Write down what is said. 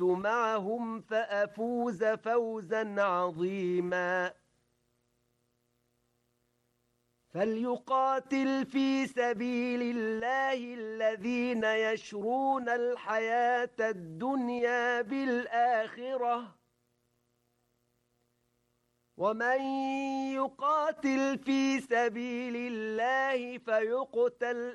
معهم فأفوز فوزا عظيما فليقاتل في سبيل الله الذين يشرون الحياة الدنيا بالآخرة ومن يقاتل في سبيل الله فيقتل